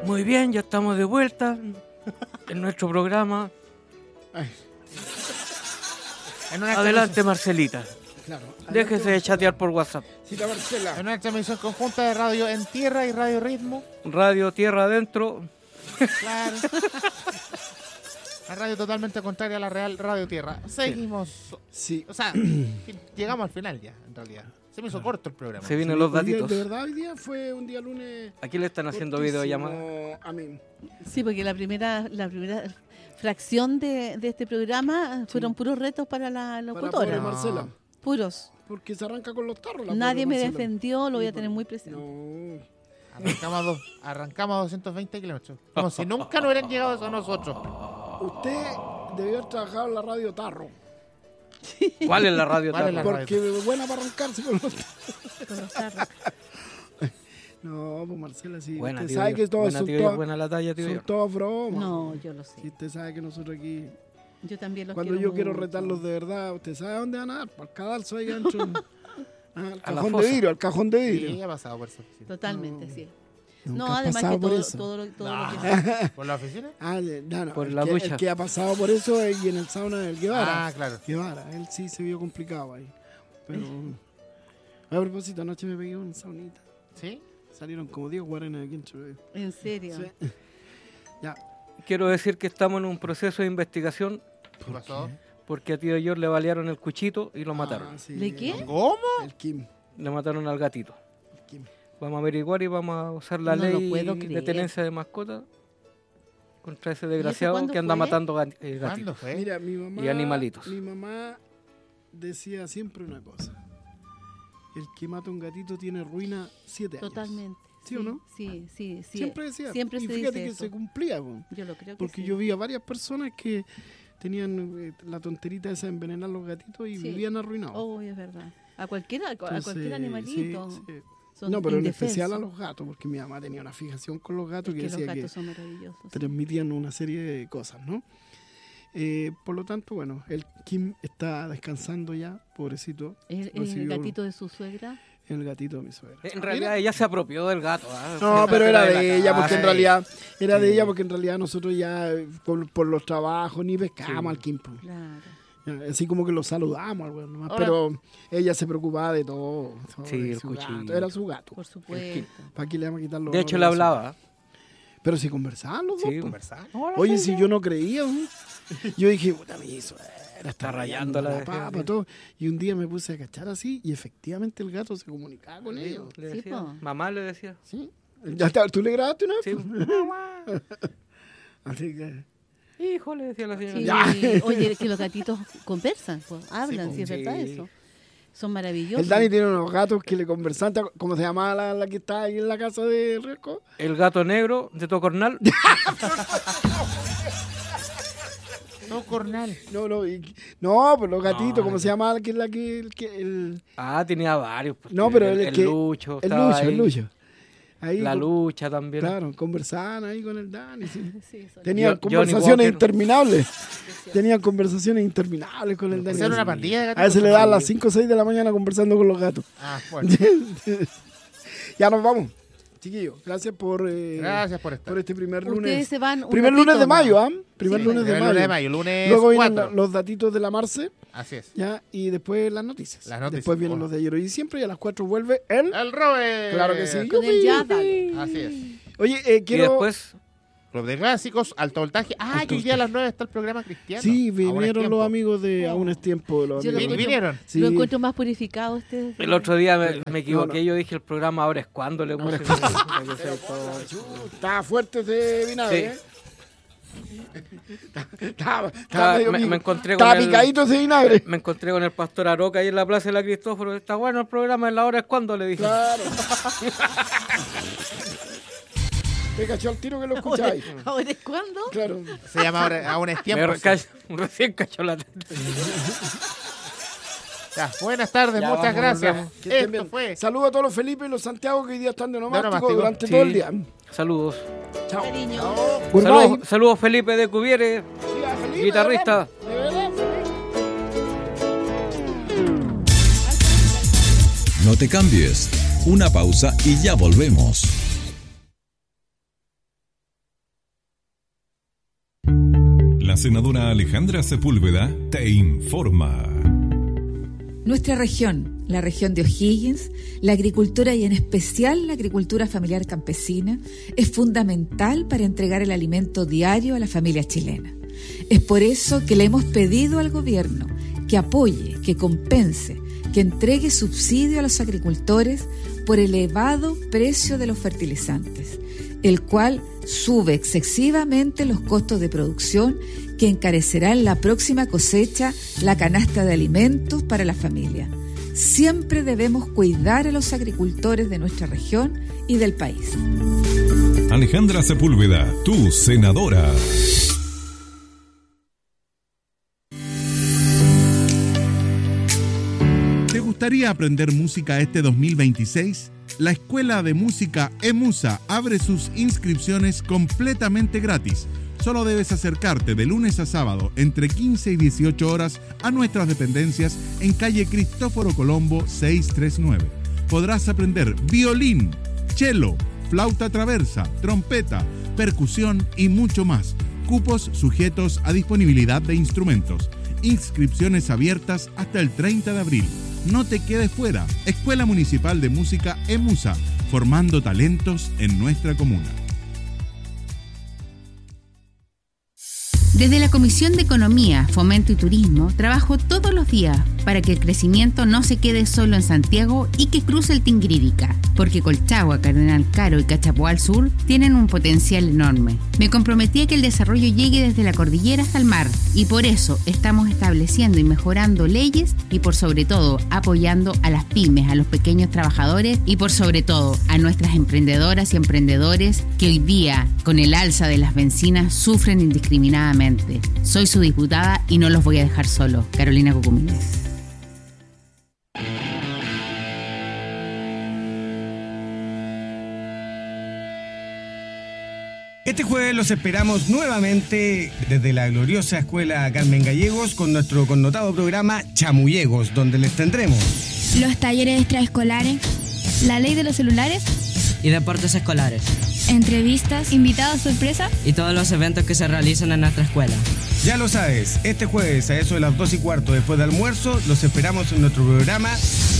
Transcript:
Muy bien, ya estamos de vuelta en nuestro programa. Adelante, Marcelita. Claro. Déjese de chatear por WhatsApp. Cita Marcela. En una transmisión conjunta de Radio en Tierra y Radio Ritmo. Radio Tierra Adentro. Claro. La radio totalmente contraria a la real Radio Tierra. Seguimos. Sí. O sea, llegamos al final ya, en realidad. Se me hizo corto el programa. Se vienen los Hoy día, datitos. de verdad, hoy día fue un día lunes. Aquí le están haciendo cortísimo. videollamadas. Amén. Sí, porque la primera fracción de este programa fueron puros retos para la Para locutora. pobre Marcela. Puros. Porque se arranca con los tarros. la Nadie pobre me Marcela. defendió, lo voy a Sí, tener muy presente. No. Arrancamos a 220 kilómetros. Como si nunca nos hubieran llegado eso a nosotros. Usted debió haber trabajado en la radio Tarro. ¿Cuál es la radio? ¿Cuál es la Tarro? Porque es buena para arrancarse con los tarros. Con los tarros. No, pues Marcela, sí. Buena, usted tío. sabe que todos Buena, son tío, todas buena la talla, tío. son todas bromas. No, yo lo Sí, sé. usted sabe que nosotros aquí, Yo también los cuando quiero yo quiero mucho. retarlos de verdad, usted sabe a dónde van a dar, para el cadalso ahí adentro. Al A la cajón de fosa. vidrio, al cajón de Sí, vidrio. ha pasado por esa oficina. Totalmente, No. sí. Nunca No, has además pasado que por todo eso. lo No. que... ¿Por la oficina? No, Por el la que, ducha. el que ha pasado por eso es y en el sauna del Guevara. Ah, claro. Guevara, él sí se vio complicado ahí. Pero, a propósito, anoche me pegué una saunita. ¿Sí? Salieron como 10 guarenes aquí entre medio. En serio. Sí. Ya. Quiero decir que estamos en un proceso de investigación ¿Qué pasó? porque a tío George le balearon el cuchito y lo mataron. Ah, sí. ¿De qué? ¿Cómo? El Kim. Le mataron al gatito. El Kim. Vamos a averiguar y vamos a usar la No lo ley puedo de creer. tenencia de mascota contra ese desgraciado cuándo que anda fue? matando ¿Cuándo gatitos. fue? Mira, mi mamá. Y animalitos. Mi mamá decía siempre una cosa: el que mata un gatito tiene ruina 7 años. Totalmente. ¿Sí o no? Sí. Siempre decía. Siempre y se fíjate dice que eso. se cumplía, po. Yo lo creo que Porque sí. yo vi a varias personas que tenían la tonterita esa de envenenar los gatitos y Sí. vivían arruinados. Oh, es verdad. A cualquier Entonces, animalito. sí, sí. Son No, pero en indefensos. especial a los gatos, porque mi mamá tenía una fijación con los gatos Es que que los decía gatos que son maravillosos. sí. transmitían una serie de cosas, ¿no? Por lo tanto, bueno, el Kim está descansando ya, pobrecito. ¿El Recibió gatito de su suegra? el gatito de mi suegra. En realidad ella se apropió del gato. No, pero era de ella, porque en casa. realidad era de Sí. ella, porque en realidad nosotros ya por los trabajos ni pescamos al Kim, pues. Claro. Así como que lo saludamos al weón nomás, Ahora- pero ella se preocupaba de todo. Sí, de el su cuchillo. gato, era su gato. Por supuesto. ¿Para qué le vamos a quitar los De hecho honores le a su hablaba. gato? Pero si conversaban los dos, Sí, pues. ¿Conversar? Oye, si yo no creía, ¿no? Yo dije, puta, mi suegra está rayando rayando la la papa, vejez. todo. Y un día me puse a cachar así y efectivamente el gato se comunicaba con ellos. Le Sí, decía, po. mamá le decía. ¿Sí? Ya está, ¿tú le grabaste una vez? Sí. pues? Así que... Hijo, le decía la señora. Sí, Ya. oye, que los gatitos conversan, pues, hablan, Sí, si es sí. verdad eso. Son maravillosos. El Dani tiene unos gatos que le conversan. ¿Cómo se llamaba la que está ahí en la casa de Riesco? El gato negro de Tocornal. No, cornal. No, pues los gatitos, No, ¿cómo se llamaba? Que es la que... el- Tenía varios. pues, No, pero el, el que- Lucho. el estaba Lucho, ahí. el Lucho. Ahí, La Lucha también. claro, conversaban ahí con el Dani. Sí. Sí, son- Tenían Johnny conversaciones Walker. interminables. Tenían conversaciones interminables con el Dani. ¿Era una pandilla de A gatos? veces le daban las 5 o 6 de la mañana conversando con los gatos. Ah, bueno. Ya nos vamos. Chiquillos, gracias por Gracias por estar. este primer Ustedes lunes. se van un Primer ratito lunes de más. mayo, ¿ah? Primer Sí, lunes de el mayo. lunes de mayo, lunes Luego vienen 4. los datitos de la Marce, Así es. ¿ya? Y después las noticias. Las noticias, Después vienen bueno. los de ayer y siempre y a las 4 vuelve el... El Robert. Claro que sí. Con el ya, dale. Así es. Oye, Y quiero... después, Club de Clásicos, Alto Voltaje. Ah, que hoy día a las 9 está el programa cristiano. Sí, Aún es vinieron tiempo. los amigos de Aún es Tiempo. Los Yo lo amigos. encuentro- ¿Vinieron? Sí. Lo encuentro más purificado ustedes. el otro día me equivoqué. no. Yo dije el programa ahora es cuando le puse. Estaba fuerte ese vinagre, Sí. Estaba Me encontré con estaba el, picadito ese vinagre. me encontré con el pastor Aroca ahí en la plaza de la Cristóforo. Está bueno el programa, en la hora es cuando le dije. Claro. Te cachó al tiro que lo escucháis. ¿Ahora es cuándo? Claro. Se llama ahora, Aún es tiempo. Recién cachó la teta. Ya, buenas tardes, Ya, muchas vamos, gracias. volvemos. Que estén Esto bien. fue. Saludos a todos los Felipe y los Santiago que hoy día están de nomástico nomástico. durante Sí. todo el día. Saludos. Chao. Cariño. Goodbye. Saludos Felipe de Cubiere, Sí, a Felipe, guitarrista. de verdad, Felipe. No te cambies. Una pausa y ya volvemos. La senadora Alejandra Sepúlveda te informa. Nuestra región, la región de O'Higgins, la agricultura y en especial la agricultura familiar campesina, es fundamental para entregar el alimento diario a la familia chilena. Es por eso que le hemos pedido al gobierno que apoye, que compense, que entregue subsidio a los agricultores por el elevado precio de los fertilizantes, el cual sube excesivamente los costos de producción que encarecerá en la próxima cosecha la canasta de alimentos para la familia. Siempre debemos cuidar a los agricultores de nuestra región y del país. Alejandra Sepúlveda, tu senadora. ¿Te gustaría aprender música este 2026? La Escuela de Música EMUSA abre sus inscripciones completamente gratis. Solo debes acercarte de lunes a sábado entre 15 y 18 horas a nuestras dependencias en calle Cristóforo Colombo 639. Podrás aprender violín, cello, flauta traversa, trompeta, percusión y mucho más. Cupos sujetos a disponibilidad de instrumentos. Inscripciones abiertas hasta el 30 de abril. No te quedes fuera. Escuela Municipal de Música EMUSA, formando talentos en nuestra comuna. Desde la Comisión de Economía, Fomento y Turismo, trabajo todos los días para que el crecimiento no se quede solo en Santiago y que cruce el Tingrírica, porque Colchagua, Cardenal Caro y Cachapoal al sur tienen un potencial enorme. Me comprometí a que el desarrollo llegue desde la cordillera hasta el mar y por eso estamos estableciendo y mejorando leyes y por sobre todo apoyando a las pymes, a los pequeños trabajadores y por sobre todo a nuestras emprendedoras y emprendedores que hoy día con el alza de las bencinas sufren indiscriminadamente. Soy su diputada y no los voy a dejar solo. Carolina Cucumines. Este jueves los esperamos nuevamente desde la gloriosa Escuela Carmen Gallegos con nuestro connotado programa Chamullegos, donde les tendremos los talleres extraescolares, la ley de los celulares y deportes escolares, entrevistas, invitados sorpresa y todos los eventos que se realizan en nuestra escuela. Ya lo sabes, este jueves a eso de las 2:15 después de almuerzo los esperamos en nuestro programa